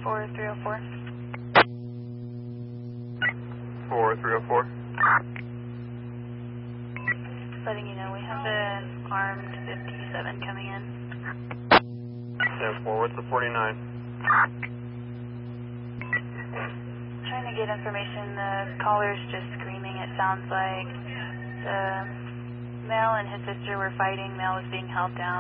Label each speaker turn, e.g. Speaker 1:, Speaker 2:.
Speaker 1: 4304.
Speaker 2: 4304.
Speaker 1: Letting you know we have an armed 57 coming in.
Speaker 2: 10-4, what's the 49?
Speaker 1: Trying to get information. The caller's just screaming. It sounds like the male and his sister were fighting. Male was being held down.